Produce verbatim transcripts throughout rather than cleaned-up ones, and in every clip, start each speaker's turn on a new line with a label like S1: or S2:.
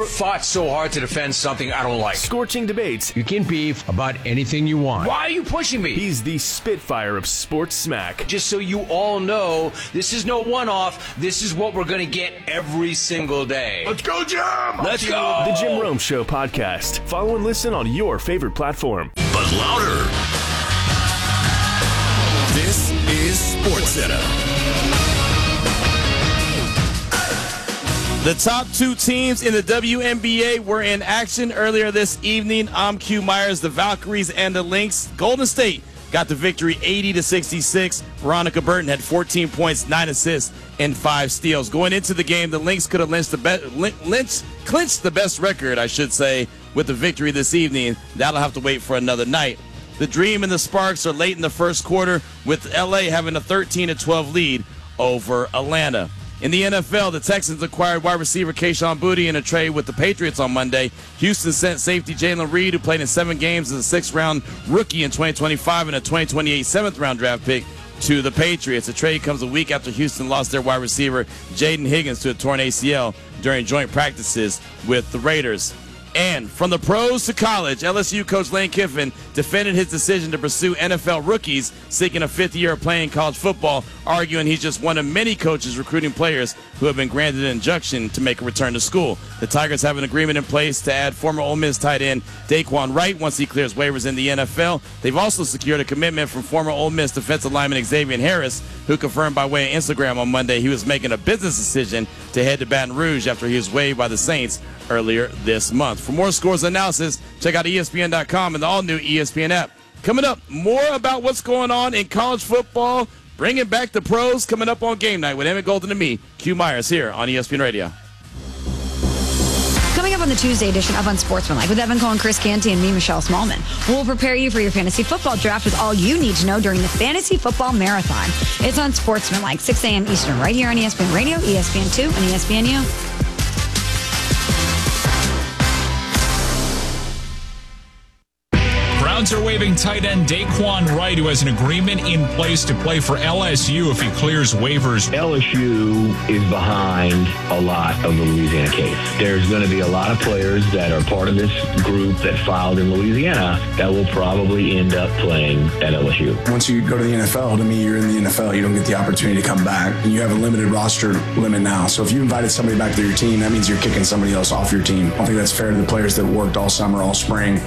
S1: fought so hard to defend something I don't like.
S2: Scorching debates.
S1: You can beef about anything you want. Why are you pushing me?
S2: He's the Spitfire of sports smack.
S1: Just so you all know, this is no one-off. This is what we're going to get every single day.
S3: Let's go, Jim!
S1: Let's go!
S2: The Jim Rome Show podcast. Follow and listen on your favorite platform.
S3: But louder. This is SportsCenter.
S4: The top two teams in the W N B A were in action earlier this evening. I'm Q Myers, the Valkyries and the Lynx. Golden State got the victory eighty to sixty-six. Veronica Burton had fourteen points, nine assists, and five steals. Going into the game, the Lynx could have lynched the, be- lynched, clinched the best record, I should say, with the victory this evening. That'll have to wait for another night. The Dream and the Sparks are late in the first quarter, with L A having a thirteen to twelve lead over Atlanta. In the N F L, the Texans acquired wide receiver Kayshon Boutte in a trade with the Patriots on Monday. Houston sent safety Jalen Reed, who played in seven games as a sixth-round rookie in twenty twenty-five and a twenty twenty-eight seventh-round draft pick, to the Patriots. The trade comes a week after Houston lost their wide receiver Jaden Higgins to a torn A C L during joint practices with the Raiders. And from the pros to college, L S U coach Lane Kiffin defended his decision to pursue N F L rookies seeking a fifth year of playing college football, arguing he's just one of many coaches recruiting players who have been granted an injunction to make a return to school. The Tigers have an agreement in place to add former Ole Miss tight end Daquan Wright once he clears waivers in the N F L. They've also secured a commitment from former Ole Miss defensive lineman Xavier Harris, who confirmed by way of Instagram on Monday he was making a business decision to head to Baton Rouge after he was waived by the Saints earlier this month. For more scores and analysis, check out E S P N dot com and the all-new E S P N app. Coming up, more about what's going on in college football, bringing back the pros, coming up on Game Night with Emmett Golden and me, Q Myers, here on E S P N Radio.
S5: Coming up on the Tuesday edition of Unsportsmanlike with Evan Cohen, Chris Canty, and me, Michelle Smallman. We'll prepare you for your fantasy football draft with all you need to know during the Fantasy Football Marathon. It's Unsportsmanlike, six a.m. Eastern, right here on E S P N Radio, E S P N two, and E S P N U.
S6: Browns are waiving tight end Daquan Wright, who has an agreement in place to play for L S U if he clears waivers.
S7: L S U is behind a lot of the Louisiana case. There's going to be a lot of players that are part of this group that filed in Louisiana that will probably end up playing at L S U.
S8: Once you go to the N F L, to me, you're in the N F L. You don't get the opportunity to come back. And you have a limited roster limit now. So if you invited somebody back to your team, that means you're kicking somebody else off your team. I don't think that's fair to the players that worked all summer, all spring.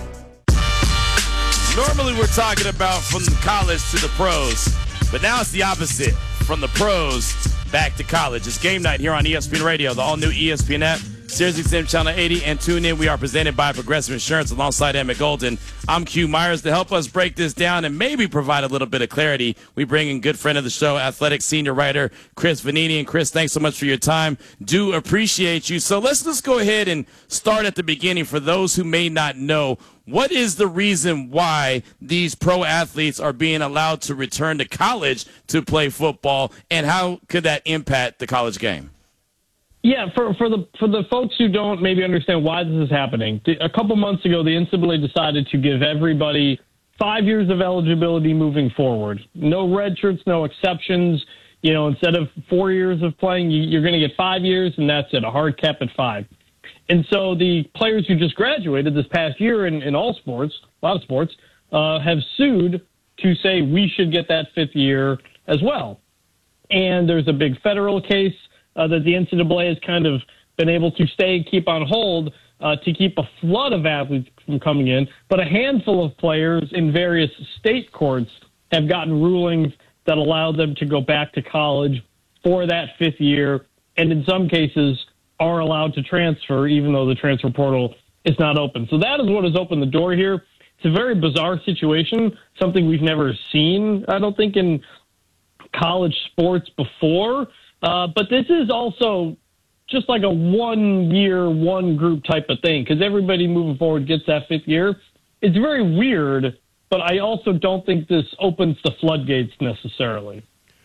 S4: Normally we're talking about from the college to the pros, but now it's the opposite. From the pros back to college. It's Game Night here on E S P N Radio, the all-new E S P N app, SiriusXM Channel eighty, and tune in. We are presented by Progressive Insurance alongside Emmett Golden. I'm Q Myers. To help us break this down and maybe provide a little bit of clarity, we bring in good friend of the show, athletic senior writer Chris Vannini. And Chris, thanks so much for your time. Do appreciate you. So let's just go ahead and start at the beginning for those who may not know. What is the reason why these pro athletes are being allowed to return to college to play football, and how could that impact the college game?
S9: Yeah, for, for the for the folks who don't maybe understand why this is happening, a couple months ago, the N C double A decided to give everybody five years of eligibility moving forward. No red shirts, no exceptions. You know, instead of four years of playing, you're going to get five years, and that's it, a hard cap at five. And so the players who just graduated this past year in, in all sports, a lot of sports, uh, have sued to say we should get that fifth year as well. And there's a big federal case uh, that the N C double A has kind of been able to stay, keep on hold uh, to keep a flood of athletes from coming in. But a handful of players in various state courts have gotten rulings that allow them to go back to college for that fifth year, and in some cases are allowed to transfer even though the transfer portal is not open. So that is what has opened the door here. It's a very bizarre situation, something we've never seen, I don't think, in college sports before. Uh, but this is also just like a one-year, one-group type of thing, because everybody moving forward gets that fifth year. It's very weird, but I also don't think this opens the floodgates necessarily.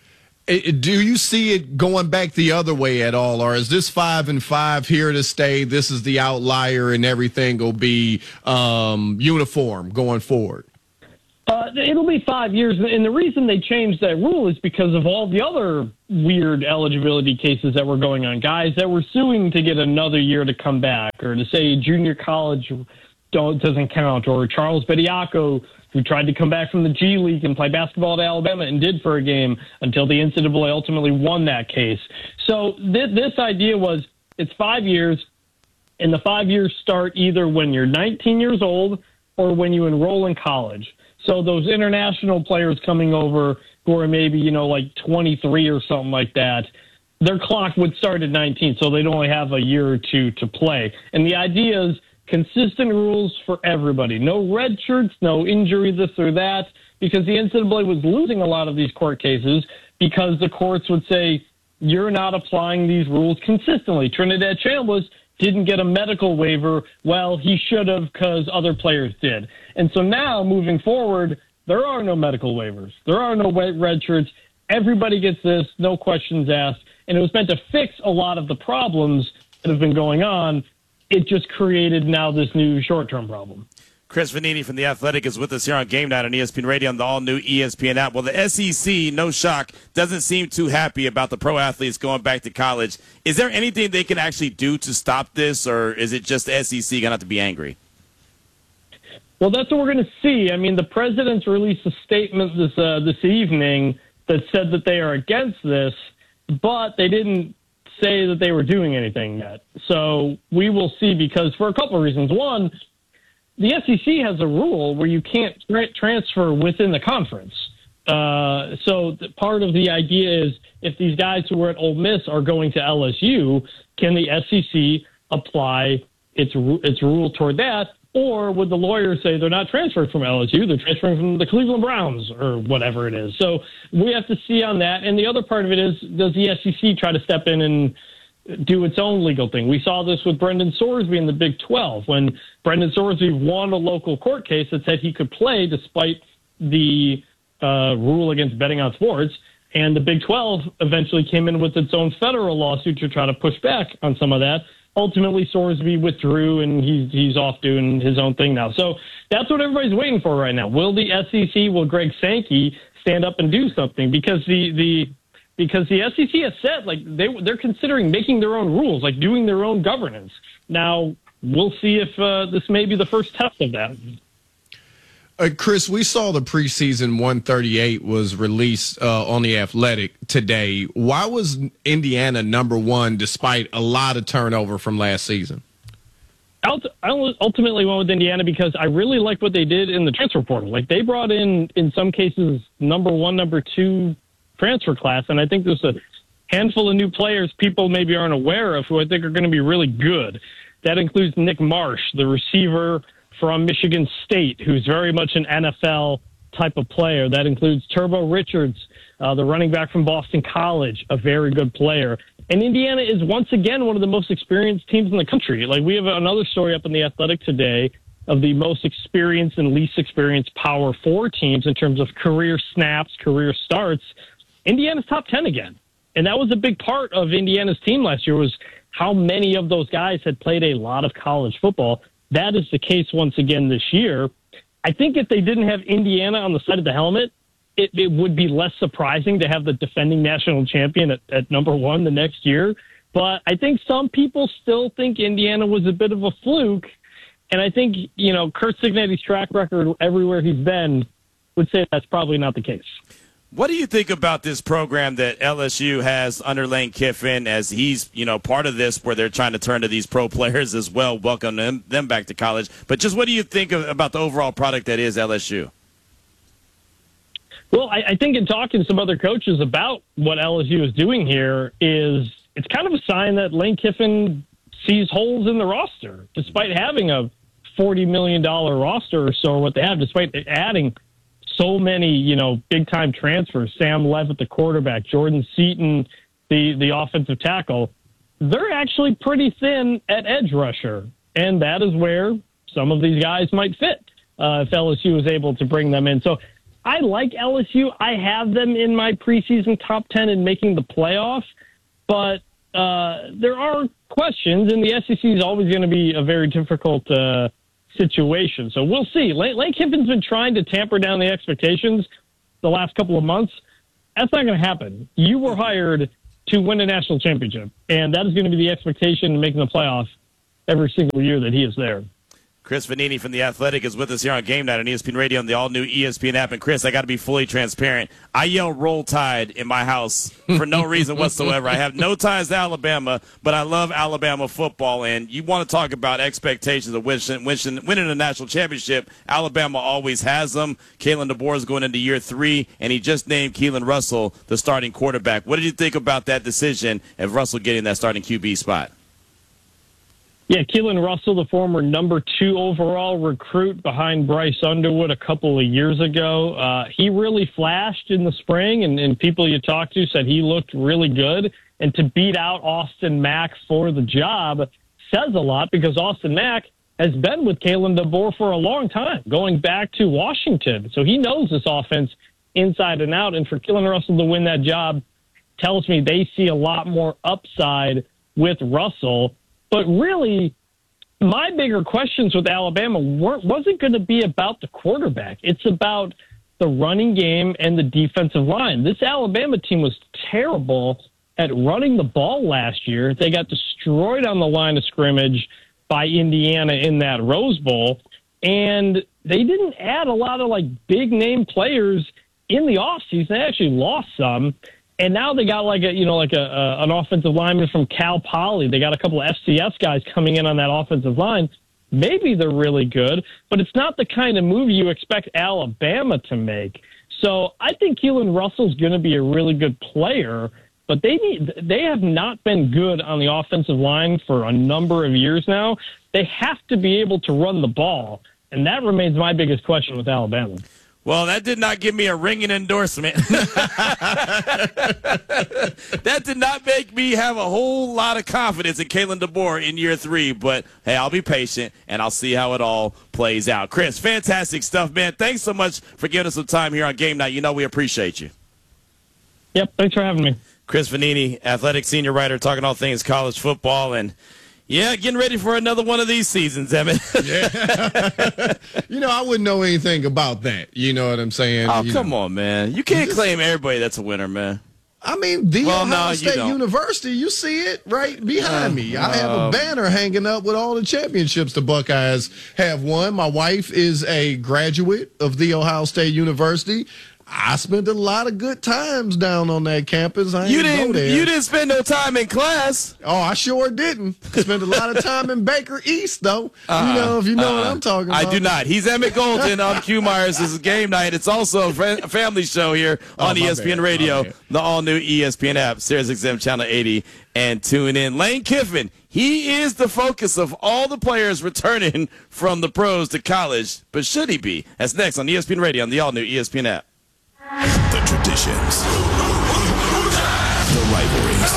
S10: Do you see it going back the other way at all, or is this five and five here to stay? This is the outlier, and everything will be um, uniform going forward.
S9: Uh, it'll be five years, and the reason they changed that rule is because of all the other weird eligibility cases that were going on. Guys that were suing to get another year to come back, or to say junior college don't, doesn't count, or Charles Bediako, who tried to come back from the G League and play basketball at Alabama and did for a game until the N C double A ultimately won that case. So th- this idea was it's five years, and the five years start either when you're nineteen years old or when you enroll in college. So those international players coming over who are maybe, you know, like twenty-three or something like that, their clock would start at nineteen, so they'd only have a year or two to play. And the idea is consistent rules for everybody. No red shirts, no injury, this or that, because the N C double A was losing a lot of these court cases because the courts would say, you're not applying these rules consistently. Trinidad Chambliss didn't get a medical waiver. Well, he should have because other players did. And so now, moving forward, there are no medical waivers. There are no red shirts. Everybody gets this, no questions asked. And it was meant to fix a lot of the problems that have been going on. It just created now this new short-term problem.
S4: Chris Vannini from The Athletic is with us here on Game Night on E S P N Radio on the all-new E S P N app. Well, the S E C, no shock, doesn't seem too happy about the pro athletes going back to college. Is there anything they can actually do to stop this, or is it just the S E C going to have to be angry?
S9: Well, that's what we're going to see. I mean, the president's released a statement this uh, this evening that said that they are against this, but they didn't say that they were doing anything yet. So we will see, because for a couple of reasons. One, the S E C has a rule where you can't tra- transfer within the conference. Uh, so the, part of the idea is if these guys who were at Ole Miss are going to L S U, can the S E C apply its its rule toward that? Or would the lawyers say they're not transferred from L S U, they're transferring from the Cleveland Browns or whatever it is? So we have to see on that. And the other part of it is, does the S E C try to step in and do its own legal thing? We saw this with Brendan Sorsby in the Big twelve, when Brendan Sorsby won a local court case that said he could play despite the uh, rule against betting on sports. And the Big twelve eventually came in with its own federal lawsuit to try to push back on some of that. Ultimately, Sorsby withdrew, and he's he's off doing his own thing now. So that's what everybody's waiting for right now. Will the S E C, will Greg Sankey stand up and do something? Because the the because the S E C has said, like, they they're considering making their own rules, like doing their own governance. Now we'll see if uh, this may be the first test of that.
S10: Uh, Chris, we saw the preseason one thirty-eight was released uh, on The Athletic today. Why was Indiana number one despite a lot of turnover from last season?
S9: I ultimately went with Indiana because I really like what they did in the transfer portal. Like, they brought in, in some cases, number one, number two transfer class, and I think there's a handful of new players people maybe aren't aware of who I think are going to be really good. That includes Nick Marsh, the receiver from Michigan State, who's very much an N F L type of player. That includes Turbo Richards, uh, the running back from Boston College, a very good player. And Indiana is once again one of the most experienced teams in the country. Like, we have another story up in The Athletic today of the most experienced and least experienced Power Four teams in terms of career snaps, career starts. Indiana's top ten again. And that was a big part of Indiana's team last year, was how many of those guys had played a lot of college football. That is the case once again this year. I think if they didn't have Indiana on the side of the helmet, it, it would be less surprising to have the defending national champion at, at number one the next year. But I think some people still think Indiana was a bit of a fluke. And I think, you know, Curt Cignetti's track record everywhere he's been would say that's probably not the case.
S4: What do you think about this program that L S U has under Lane Kiffin, as he's, you know, part of this where they're trying to turn to these pro players as well, welcome them, them back to college? But just what do you think of, about the overall product that is L S U?
S9: Well, I, I think in talking to some other coaches about what L S U is doing here, is it's kind of a sign that Lane Kiffin sees holes in the roster, despite having a forty million dollars roster or so, or what they have, despite adding so many, you know, big-time transfers. Sam Levitt, the quarterback, Jordan Seaton, the, the offensive tackle. They're actually pretty thin at edge rusher, and that is where some of these guys might fit uh, if L S U is able to bring them in. So I like L S U. I have them in my preseason top ten and making the playoff, but uh, there are questions, and the S E C is always going to be a very difficult uh, situation. So we'll see. Lane, Lane Kiffin's been trying to tamper down the expectations the last couple of months. That's not going to happen. You were hired to win a national championship, and that is going to be the expectation making the playoffs every single year that he is there.
S4: Chris Vannini from The Athletic is with us here on Game Night on E S P N Radio and the all-new E S P N app. And, Chris, I got to be fully transparent. I yell Roll Tide in my house for no reason whatsoever. I have no ties to Alabama, but I love Alabama football. And you want to talk about expectations of winning, winning, winning a national championship. Alabama always has them. Kalen DeBoer is going into year three, and he just named Keelan Russell the starting quarterback. What did you think about that decision of Russell getting that starting Q B spot?
S9: Yeah, Keelan Russell, the former number two overall recruit behind Bryce Underwood a couple of years ago. Uh, he really flashed in the spring, and, and people you talked to said he looked really good. And to beat out Austin Mack for the job says a lot, because Austin Mack has been with Kalen DeBoer for a long time, going back to Washington. So he knows this offense inside and out. And for Keelan Russell to win that job tells me they see a lot more upside with Russell. But really, my bigger questions with Alabama weren't, wasn't going to be about the quarterback. It's about the running game and the defensive line. This Alabama team was terrible at running the ball last year. They got destroyed on the line of scrimmage by Indiana in that Rose Bowl. And they didn't add a lot of, like, big-name players in the offseason. They actually lost some. And now they got like a, you know, like a, a an offensive lineman from Cal Poly. They got a couple of F C S guys coming in on that offensive line. Maybe they're really good, but it's not the kind of move you expect Alabama to make. So I think Keelan Russell's going to be a really good player, but they need, they have not been good on the offensive line for a number of years now. They have to be able to run the ball, and that remains my biggest question with Alabama.
S4: Well, that did not give me a ringing endorsement. That did not make me have a whole lot of confidence in Kalen DeBoer in year three. But, hey, I'll be patient, and I'll see how it all plays out. Chris, fantastic stuff, man. Thanks so much for giving us some time here on Game Night. You know we appreciate you.
S9: Yep, thanks for having me.
S4: Chris Vannini, athletic senior writer, talking all things college football. And, yeah, getting ready for another one of these seasons, Emmett.
S10: Yeah. You know, I wouldn't know anything about that. You know what I'm saying?
S4: Oh,
S10: you
S4: come
S10: know.
S4: on, man. You can't claim everybody that's a winner, man.
S10: I mean, the
S4: well,
S10: Ohio
S4: no,
S10: State
S4: you
S10: University, you see it right behind
S4: uh,
S10: me. I have a
S4: uh,
S10: banner hanging up with all the championships the Buckeyes have won. My wife is a graduate of the Ohio State University. I spent a lot of good times down on that campus. I
S4: you
S10: didn't
S4: didn't.
S10: go there.
S4: You didn't spend no time in class.
S10: Oh, I sure didn't. Spent a lot of time in Baker East, though. Uh, you know, if you know uh, what I'm talking about.
S4: I do not. He's Emmett Golden. I'm Q Myers. This is Game Night. It's also a family show here on oh, E S P N bad, Radio, the all-new E S P N app, Sirius X M Channel eighty, and tune in. Lane Kiffin, he is the focus of all the players returning from the pros to college. But should he be? That's next on E S P N Radio on the all-new E S P N app.
S3: The traditions, the rivalries,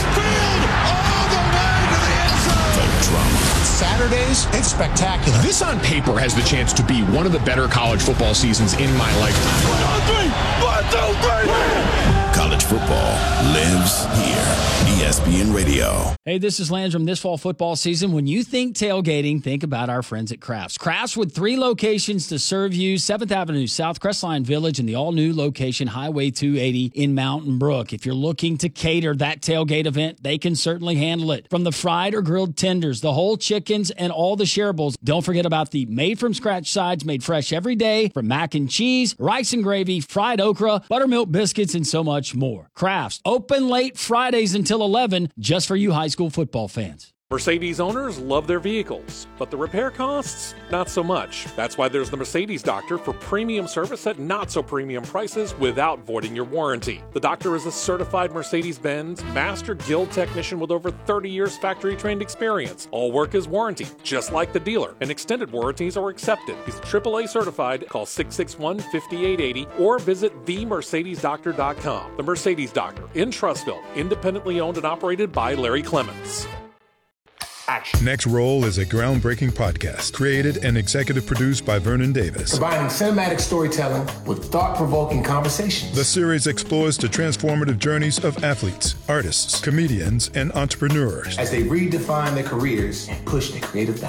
S3: the drama.
S11: Saturdays, it's spectacular.
S12: This on paper has the chance to be one of the better college football seasons in my lifetime.
S3: One, two, three. One, two, three. College football lives here. E S P N Radio.
S13: Hey, this is Landrum. This fall football season, when you think tailgating, think about our friends at Crafts. Crafts with three locations to serve you: seventh Avenue South, Crestline Village, and the all-new location, Highway two eighty in Mountain Brook. If you're looking to cater that tailgate event, they can certainly handle it. From the fried or grilled tenders, the whole chickens, and all the shareables. Don't forget about the made-from-scratch sides made fresh every day, from mac and cheese, rice and gravy, fried okra, buttermilk biscuits, and so much more. Crafts, open late Fridays until eleven, just for you high school football fans.
S14: Mercedes owners love their vehicles, but the repair costs, not so much. That's why there's the Mercedes Doctor for premium service at not-so-premium prices without voiding your warranty. The Doctor is a certified Mercedes-Benz Master Guild technician with over thirty years factory-trained experience. All work is warranted, just like the dealer, and extended warranties are accepted. He's triple A certified. Call six six one, five eight eight zero or visit the mercedes doctor dot com. The Mercedes Doctor in Trussville, independently owned and operated by Larry Clements.
S15: Action. Next Roll is a groundbreaking podcast created and executive produced by Vernon Davis.
S16: Combining cinematic storytelling with thought-provoking conversations.
S15: The series explores the transformative journeys of athletes, artists, comedians, and entrepreneurs
S16: as they redefine their careers and push their creative boundaries.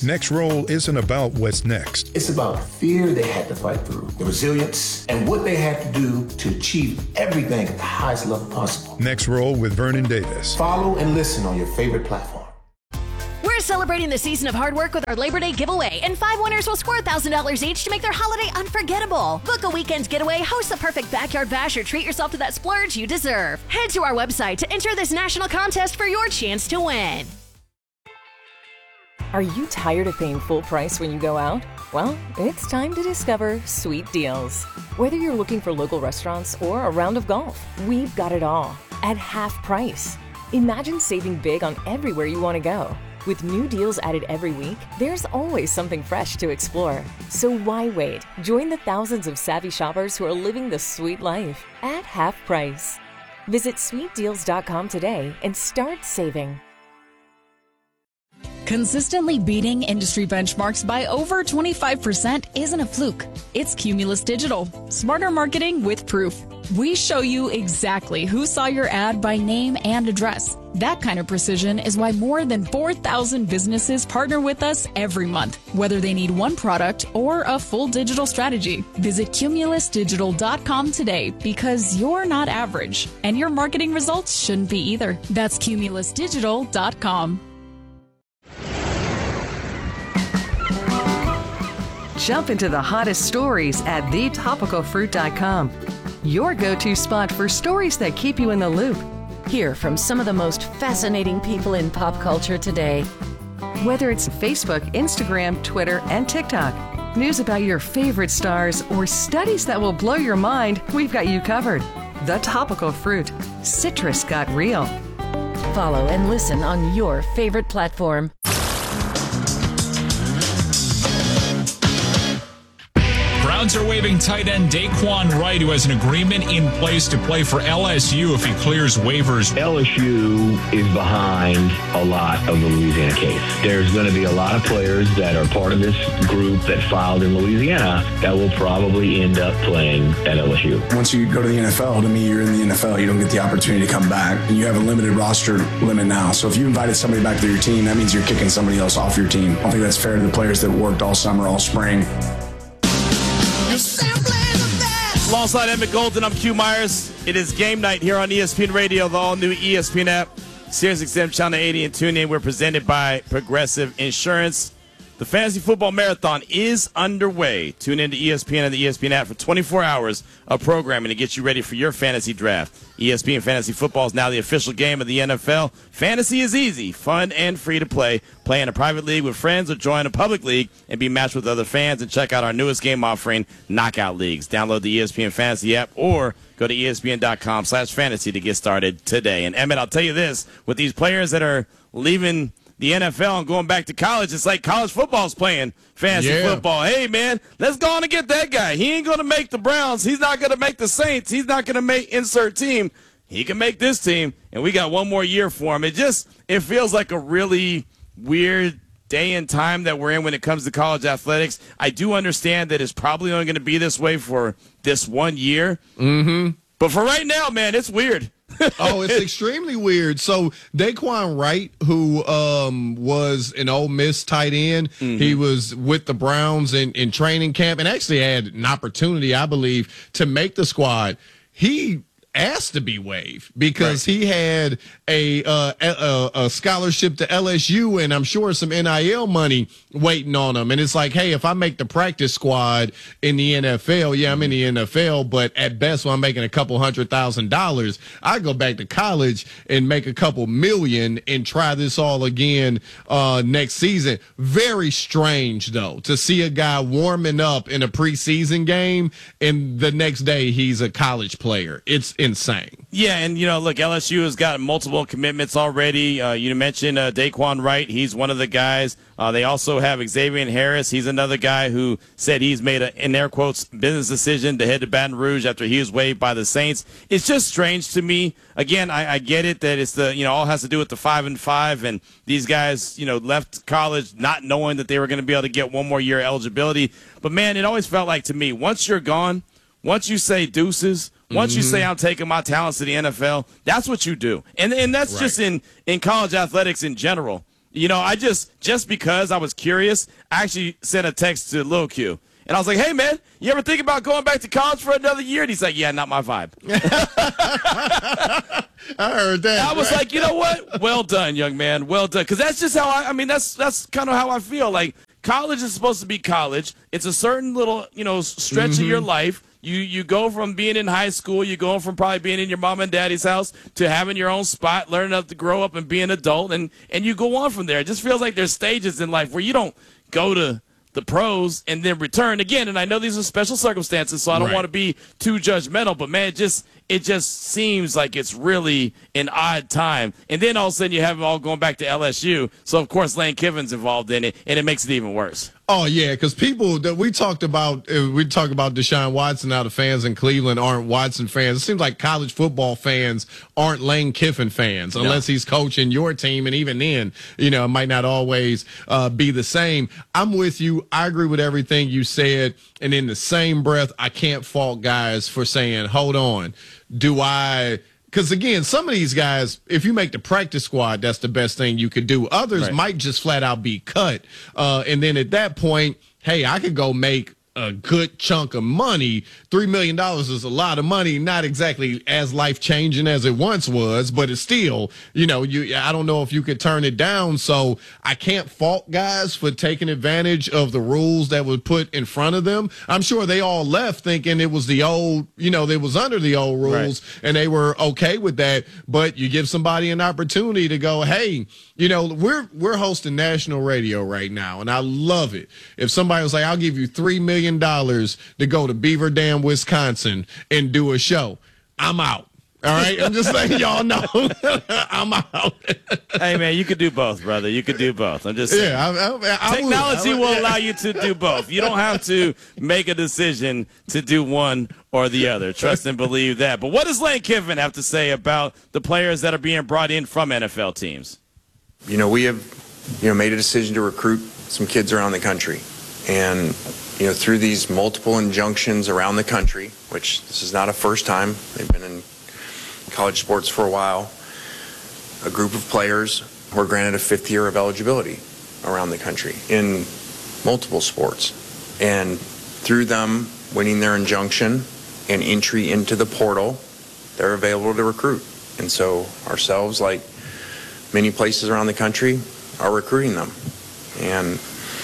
S15: Next Roll isn't about what's next.
S16: It's about fear they had to fight through, the resilience, and what they had to do to achieve everything at the highest level possible.
S15: Next Roll with Vernon Davis.
S16: Follow and listen on your favorite platform.
S17: We're celebrating the season of hard work with our Labor Day giveaway, and five winners will score one thousand dollars each to make their holiday unforgettable. Book a weekend getaway, host the perfect backyard bash, or treat yourself to that splurge you deserve. Head to our website to enter this national contest for your chance to win.
S18: Are you tired of paying full price when you go out? Well, it's time to discover Sweet Deals. Whether you're looking for local restaurants or a round of golf, we've got it all at half price. Imagine saving big on everywhere you want to go. With new deals added every week, there's always something fresh to explore. So why wait? Join the thousands of savvy shoppers who are living the sweet life at half price. Visit sweet deals dot com today and start saving.
S19: Consistently beating industry benchmarks by over twenty-five percent isn't a fluke. It's Cumulus Digital. Smarter marketing with proof. We show you exactly who saw your ad by name and address. That kind of precision is why more than four thousand businesses partner with us every month, whether they need one product or a full digital strategy. Visit cumulus digital dot com today, because you're not average, and your marketing results shouldn't be either. That's cumulus digital dot com.
S20: Jump into the hottest stories at the topical fruit dot com. Your go-to spot for stories that keep you in the loop. Hear from some of the most fascinating people in pop culture today. Whether it's Facebook, Instagram, Twitter, and TikTok, news about your favorite stars, or studies that will blow your mind, we've got you covered. The Topical Fruit. Citrus got real.
S18: Follow and listen on your favorite platform.
S6: Browns are waiving tight end Daquan Wright, who has an agreement in place to play for L S U if he clears waivers.
S7: L S U is behind a lot of the Louisiana case. There's going to be a lot of players that are part of this group that filed in Louisiana that will probably end up playing at L S U.
S8: Once you go to the N F L, to me, you're in the N F L. You don't get the opportunity to come back. And you have a limited roster limit now. So if you invited somebody back to your team, that means you're kicking somebody else off your team. I don't think that's fair to the players that worked all summer, all spring.
S4: Alongside Emmett Golden, I'm Q Myers. It is game night here on E S P N Radio, the all-new E S P N app, SiriusXM Channel eighty, and tune in. We're presented by Progressive Insurance. The Fantasy Football Marathon is underway. Tune in to E S P N and the E S P N app for twenty-four hours of programming to get you ready for your fantasy draft. E S P N Fantasy Football is now the official game of the N F L. Fantasy is easy, fun, and free to play. Play in a private league with friends or join a public league and be matched with other fans. And check out our newest game offering, Knockout Leagues. Download the E S P N Fantasy app or go to E S P N dot com slash fantasy to get started today. And Emmett, I'll tell you this, with these players that are leaving the N F L and going back to college, it's like college football's playing fantasy
S10: yeah.
S4: football. Hey, man, let's go on and get that guy. He ain't going to make the Browns. He's not going to make the Saints. He's not going to make insert team. He can make this team, and we got one more year for him. It just it feels like a really weird day and time that we're in when it comes to college athletics. I do understand that it's probably only going to be this way for this one year.
S10: Mm-hmm.
S4: But for right now, man, it's weird.
S10: Oh, it's extremely weird. So Daquan Wright, who um, was an Ole Miss tight end, mm-hmm. he was with the Browns in, in training camp and actually had an opportunity, I believe, to make the squad. He asked to be waived because right. he had a, uh, a a scholarship to L S U and I'm sure some N I L money waiting on him. And it's like, hey, if I make the practice squad in the N F L, yeah, I'm in the N F L, but at best when I'm making a couple hundred thousand dollars, I go back to college and make a couple million and try this all again uh, next season. Very strange, though, to see a guy warming up in a preseason game and the next day he's a college player. It's insane.
S4: Yeah, and, you know, look, L S U has got multiple commitments already. Uh, you mentioned uh, Daquan Wright. He's one of the guys. Uh, they also have Xavier Harris. He's another guy who said he's made a, in air quotes, business decision to head to Baton Rouge after he was waived by the Saints. It's just strange to me. Again, I, I get it that it's the, you know, all has to do with the five and five, and these guys, you know, left college not knowing that they were going to be able to get one more year eligibility. But, man, it always felt like to me, once you're gone, once you say deuces, once mm-hmm. you say I'm taking my talents to the N F L, that's what you do. And and that's right. just in, in college athletics in general. You know, I just, just because I was curious, I actually sent a text to Lil Q. And I was like, hey, man, you ever think about going back to college for another year? And he's like, yeah, not my vibe.
S10: I heard that.
S4: I was
S10: right?
S4: like, you know what? Well done, young man. Well done. Because that's just how I, I mean, that's that's kind of how I feel. Like, college is supposed to be college. It's a certain little, you know, stretch mm-hmm. of your life. You you go from being in high school, you go from probably being in your mom and daddy's house to having your own spot, learning how to grow up and be an adult, and, and you go on from there. It just feels like there's stages in life where you don't go to the pros and then return again. And I know these are special circumstances, so I don't
S10: right.
S4: want to be too judgmental, but, man, it just it just seems like it's really an odd time. And then all of a sudden you have them all going back to L S U, so, of course, Lane Kiffin's involved in it, and it makes it even worse.
S10: Oh yeah, because people that we talked about, uh, we talk about Deshaun Watson. Now the fans in Cleveland aren't Watson fans. It seems like college football fans aren't Lane Kiffin fans unless no. he's coaching your team, and even then, you know, it might not always uh, be the same. I'm with you. I agree with everything you said, and in the same breath, I can't fault guys for saying, "Hold on, do I?" Because, again, some of these guys, if you make the practice squad, that's the best thing you could do. Others right. might just flat out be cut. Uh, and then at that point, hey, I could go make a good chunk of money. Three million dollars is a lot of money, not exactly as life-changing as it once was, but it's still, you know, you. I don't know if you could turn it down. So I can't fault guys for taking advantage of the rules that were put in front of them. I'm sure they all left thinking it was the old, you know, they was under the old rules, right. and they were okay with that. But you give somebody an opportunity to go, hey, you know, we're we're hosting national radio right now, and I love it. If somebody was like, I'll give you three million dollars to go to Beaver Dam, Wisconsin, and do a show, I'm out. All right? I'm just letting y'all know. I'm out.
S4: Hey, man, you could do both, brother. You could do both. I'm just saying.
S10: Yeah, I, I, I
S4: Technology
S10: would.
S4: will allow you to do both. You don't have to make a decision to do one or the other. Trust and believe that. But what does Lane Kiffin have to say about the players that are being brought in from N F L teams?
S21: You know, we have, you know, made a decision to recruit some kids around the country. And, you know, through these multiple injunctions around the country, which this is not a first time, they've been in college sports for a while, a group of players were granted a fifth year of eligibility around the country in multiple sports. And through them winning their injunction and entry into the portal, they're available to recruit. And so ourselves, like many places around the country, are recruiting them. And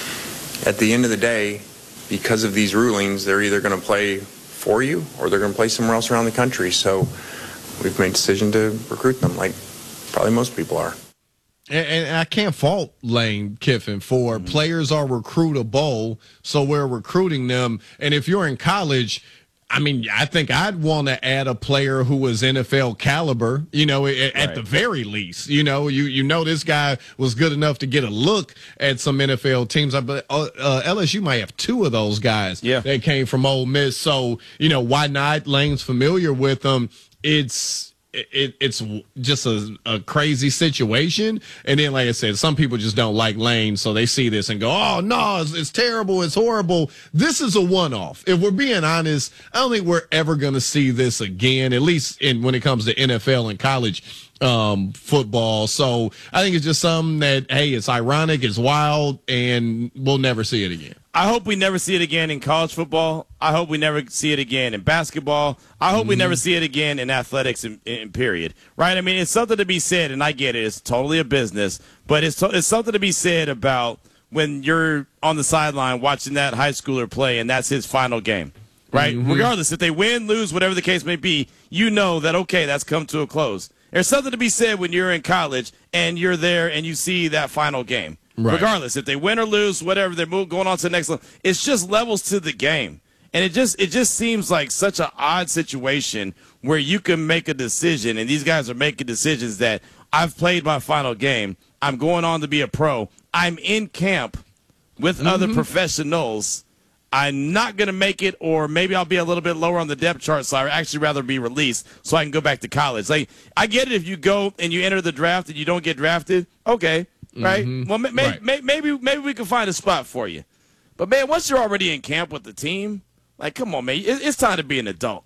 S21: at the end of the day, because of these rulings, they're either going to play for you or they're going to play somewhere else around the country. So we've made a decision to recruit them, like probably most people are.
S10: And, and I can't fault Lane Kiffin for mm-hmm. players are recruitable, so we're recruiting them. And if you're in college, I mean, I think I'd want to add a player who was N F L caliber, you know, at, right. at the very least. You know, you you know this guy was good enough to get a look at some N F L teams. But uh, uh, L S U might have two of those guys
S4: yeah.
S10: that came from Ole Miss. So, you know, why not? Lane's familiar with them. It's it, it's just a, a crazy situation. And then, like I said, some people just don't like Lane, so they see this and go, oh, no, it's, it's terrible, it's horrible. This is a one-off. If we're being honest, I don't think we're ever going to see this again, at least in when it comes to N F L and college um, football. So I think it's just something that, hey, it's ironic, it's wild, and we'll never see it again.
S4: I hope we never see it again in college football. I hope we never see it again in basketball. I hope mm-hmm. we never see it again in athletics, in, in period. Right? I mean, it's something to be said, and I get it. It's totally a business. But it's, it's something to be said about when you're on the sideline watching that high schooler play, and that's his final game. Right? Mm-hmm. Regardless, if they win, lose, whatever the case may be, you know that, okay, that's come to a close. There's something to be said when you're in college, and you're there, and you see that final game. Right. Regardless, if they win or lose, whatever, they're moving, going on to the next level. It's just levels to the game. And it just it just seems like such an odd situation where you can make a decision, and these guys are making decisions that I've played my final game. I'm going on to be a pro. I'm in camp with mm-hmm. other professionals. I'm not going to make it, or maybe I'll be a little bit lower on the depth chart, so I'd actually rather be released so I can go back to college. Like, I get it if you go and you enter the draft and you don't get drafted. Okay. Right? Mm-hmm. Well, may,
S10: right.
S4: May, maybe maybe we can find a spot for you. But, man, once you're already in camp with the team, like, come on, man. It, it's time to be an adult.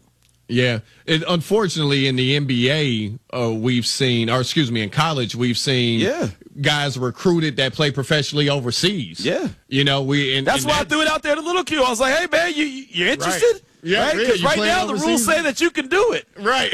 S10: Yeah. It, unfortunately, in the N B A, uh, we've seen, or excuse me, in college, we've seen
S4: yeah.
S10: guys recruited that play professionally overseas.
S4: Yeah.
S10: You know, we. And,
S4: That's
S10: and
S4: why
S10: that,
S4: I threw it out there to Little Q. I was like, hey, man, you, you're interested?
S10: Right. Yeah,
S4: right? Because
S10: yeah,
S4: right now
S10: overseas.
S4: the rules say that you can do it.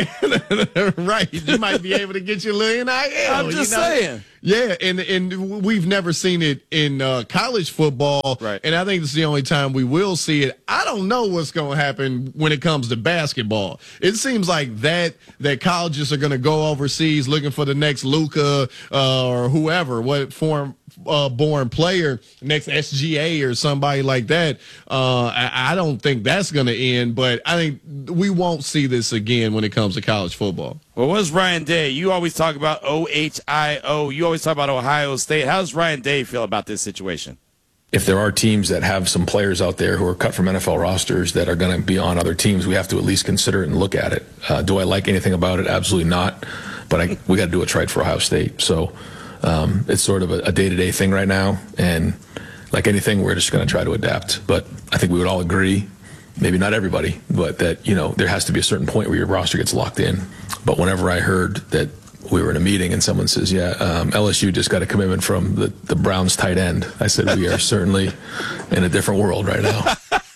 S10: Right. Right. You might be able to get your little N I L.
S4: I'm just
S10: you know?
S4: saying.
S10: Yeah, and and we've never seen it in uh, college football,
S4: right.
S10: And I think this is the only time we will see it. I don't know what's going to happen when it comes to basketball. It seems like that that colleges are going to go overseas looking for the next Luka uh, or whoever, what form uh, born player, next S G A or somebody like that. Uh, I, I don't think that's going to end, but I think we won't see this again when it comes to college football.
S4: Well, what's Ryan Day? You always talk about O H I O. You always talk about Ohio State. How does Ryan Day feel about this situation?
S1: If there are teams that have some players out there who are cut from N F L rosters that are going to be on other teams, we have to at least consider it and look at it. Uh, do I like anything about it? Absolutely not. But I, we got to do what's right for Ohio State. So um, it's sort of a, a day-to-day thing right now. And like anything, we're just going to try to adapt. But I think we would all agree, maybe not everybody, but that, you know, there has to be a certain point where your roster gets locked in. But whenever I heard that we were in a meeting and someone says, yeah, um, L S U just got a commitment from the, the Browns tight end, I said, we are certainly in a different world right now.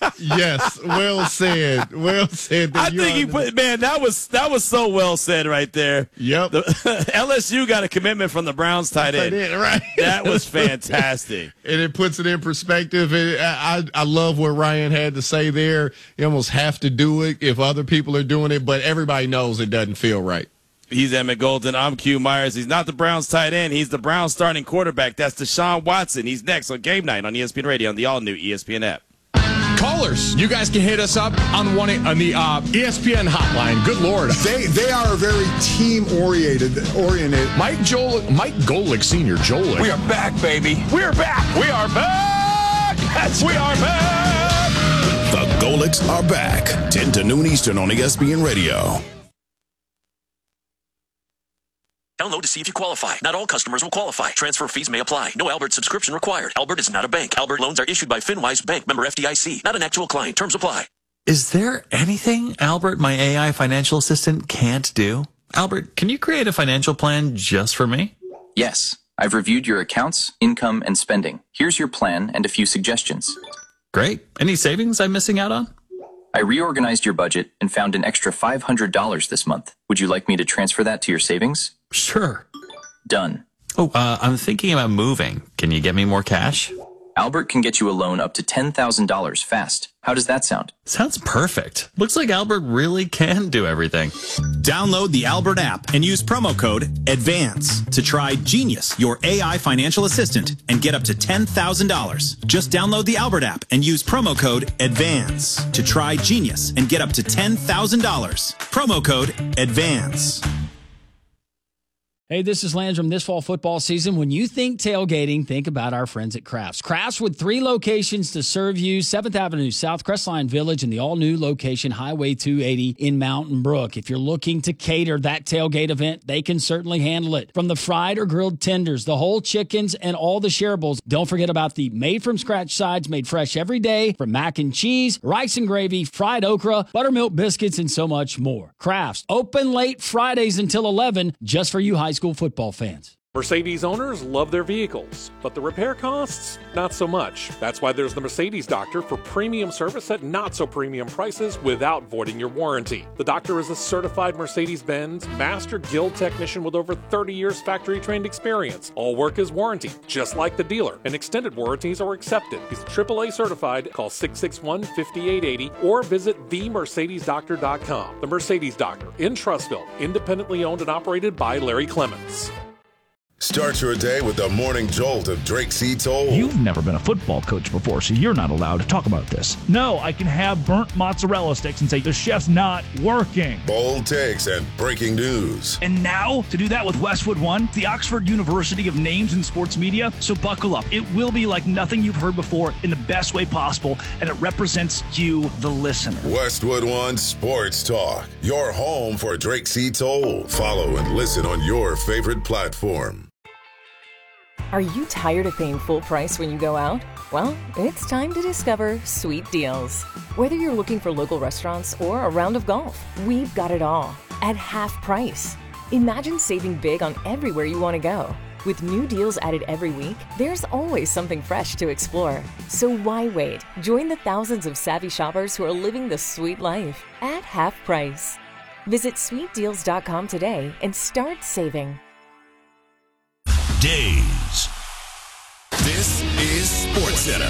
S10: Yes, well said. Well said.
S4: I think he put, man, that was that was so well said right there.
S10: Yep.
S4: The, L S U got a commitment from the Browns tight end.
S10: Right.
S4: That was fantastic.
S10: And it puts it in perspective. It, I, I love what Ryan had to say there. You almost have to do it if other people are doing it, but everybody knows it doesn't feel right.
S4: He's Emmett Golden. I'm Q Myers. He's not the Browns tight end. He's the Browns starting quarterback. That's Deshaun Watson. He's next on Game Night on E S P N Radio on the all-new E S P N app.
S12: Callers, you guys can hit us up on one on the uh, E S P N hotline. Good Lord,
S22: they they are very team oriented. Oriented.
S12: Mike Joel, Mike Golick Senior, Joel.
S22: We are back, baby.
S12: We are back. We are back. Yes, we are back.
S3: The Golicks are back. ten to noon Eastern on E S P N Radio.
S23: Download to see if you qualify. Not all customers will qualify. Transfer fees may apply. No Albert subscription required. Albert is not a bank. Albert loans are issued by FinWise Bank, member F D I C. Not an actual client. Terms apply.
S24: Is there anything Albert, my A I financial assistant, can't do? Albert, can you create a financial plan just for me?
S25: Yes. I've reviewed your accounts, income, and spending. Here's your plan and a few suggestions.
S24: Great. Any savings I'm missing out on?
S25: I reorganized your budget and found an extra five hundred dollars this month. Would you like me to transfer that to your savings?
S24: Sure.
S25: Done.
S24: Oh, uh, I'm thinking about moving. Can you get me more cash?
S25: Albert can get you a loan up to ten thousand dollars fast. How does that sound?
S24: Sounds perfect. Looks like Albert really can do everything.
S26: Download the Albert app and use promo code ADVANCE to try Genius, your A I financial assistant, and get up to ten thousand dollars. Just download the Albert app and use promo code ADVANCE to try Genius and get up to ten thousand dollars. Promo code ADVANCE.
S13: Hey, this is Landrum. This fall football season, when you think tailgating, think about our friends at Crafts. Crafts with three locations to serve you, seventh Avenue South, Crestline Village, and the all-new location, Highway two eighty in Mountain Brook. If you're looking to cater that tailgate event, they can certainly handle it. From the fried or grilled tenders, the whole chickens, and all the shareables, don't forget about the made-from-scratch sides made fresh every day from mac and cheese, rice and gravy, fried okra, buttermilk biscuits, and so much more. Crafts, open late Fridays until eleven, just for you high school football fans.
S14: Mercedes owners love their vehicles, but the repair costs, not so much. That's why there's the Mercedes Doctor for premium service at not so premium prices without voiding your warranty. The Doctor is a certified Mercedes-Benz Master Guild technician with over thirty years factory-trained experience. All work is warranted, just like the dealer, and extended warranties are accepted. He's triple A certified. Call six six one, five eight eight zero or visit the mercedes doctor dot com. The Mercedes Doctor in Trussville, independently owned and operated by Larry Clements.
S27: Start your day with the morning jolt of Drake C. Toll.
S28: You've never been a football coach before, so you're not allowed to talk about this. No, I can have burnt mozzarella sticks and say the chef's not working.
S27: Bold takes and breaking news.
S28: And now, to do that with Westwood One, the Oxford University of Names in Sports Media. So buckle up. It will be like nothing you've heard before in the best way possible, and it represents you, the listener.
S27: Westwood One Sports Talk, your home for Drake C. Toll. Follow and listen on your favorite platform.
S18: Are you tired of paying full price when you go out? Well, it's time to discover sweet deals. Whether you're looking for local restaurants or a round of golf, we've got it all at half price. Imagine saving big on everywhere you want to go. With new deals added every week, there's always something fresh to explore. So why wait? Join the thousands of savvy shoppers who are living the sweet life at half price. Visit sweet deals dot com today and start saving.
S3: Days. This is SportsCenter.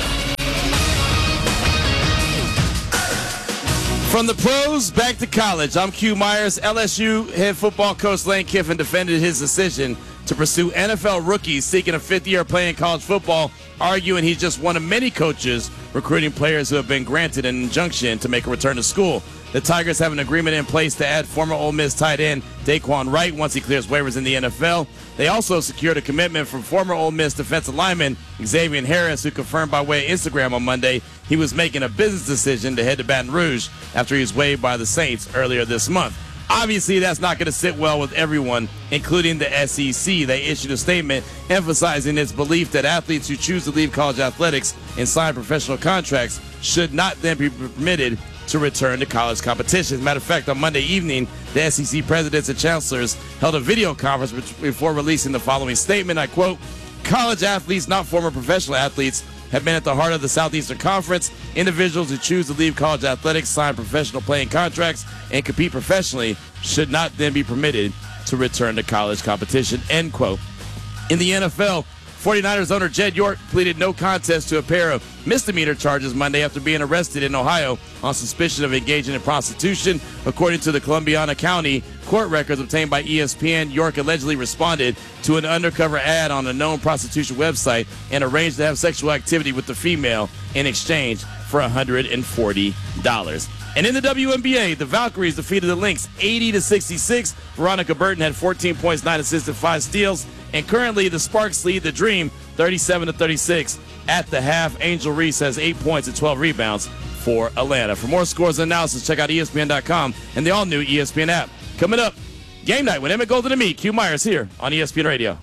S4: From the pros back to college, I'm Q Myers. L S U head football coach Lane Kiffin defended his decision to pursue N F L rookies seeking a fifth year playing college football, arguing he's just one of many coaches recruiting players who have been granted an injunction to make a return to school. The Tigers have an agreement in place to add former Ole Miss tight end Daquan Wright once he clears waivers in the N F L. They also secured a commitment from former Ole Miss defensive lineman Xavier Harris, who confirmed by way of Instagram on Monday he was making a business decision to head to Baton Rouge after he was waived by the Saints earlier this month. Obviously, that's not going to sit well with everyone, including the S E C. They issued a statement emphasizing its belief that athletes who choose to leave college athletics and sign professional contracts should not then be permitted to return to college competition. As a matter of fact, on Monday evening, the S E C presidents and chancellors held a video conference before releasing the following statement. I quote, "College athletes, not former professional athletes, have been at the heart of the Southeastern Conference. Individuals who choose to leave college athletics, sign professional playing contracts, and compete professionally should not then be permitted to return to college competition," end quote. In the N F L, 49ers owner Jed York pleaded no contest to a pair of misdemeanor charges Monday after being arrested in Ohio on suspicion of engaging in prostitution. According to the Columbiana County court records obtained by E S P N, York allegedly responded to an undercover ad on a known prostitution website and arranged to have sexual activity with the female in exchange for one hundred forty dollars. And in the W N B A, the Valkyries defeated the Lynx eighty to sixty-six. Veronica Burton had fourteen points, nine assists, and five steals. And currently, the Sparks lead the Dream thirty-seven to thirty-six at the half. Angel Reese has eight points and twelve rebounds for Atlanta. For more scores and analysis, check out E S P N dot com and the all-new E S P N app. Coming up, game night with Emmett Golden and me, Q Myers, here on E S P N Radio.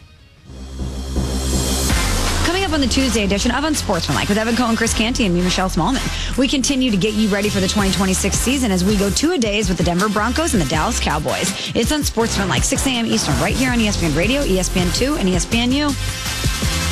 S2: Coming up on the Tuesday edition of Unsportsmanlike with Evan Cohen, Chris Canty, and me, Michelle Smallman. We continue to get you ready for the twenty twenty-six season as we go two-a-days with the Denver Broncos and the Dallas Cowboys. It's Unsportsmanlike, six a.m. Eastern, right here on E S P N Radio, E S P N two, and E S P N U.